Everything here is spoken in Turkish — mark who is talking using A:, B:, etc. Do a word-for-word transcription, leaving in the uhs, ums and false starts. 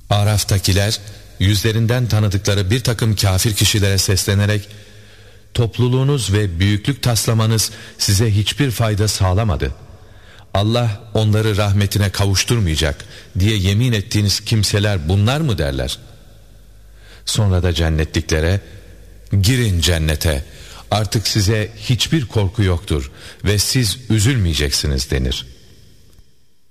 A: Araf'takiler yüzlerinden tanıdıkları bir takım kafir kişilere seslenerek topluluğunuz ve büyüklük taslamanız size hiçbir fayda sağlamadı. Allah onları rahmetine kavuşturmayacak diye yemin ettiğiniz kimseler bunlar mı derler? Sonra da cennetliklere girin cennete, artık size hiçbir korku yoktur ve siz üzülmeyeceksiniz denir.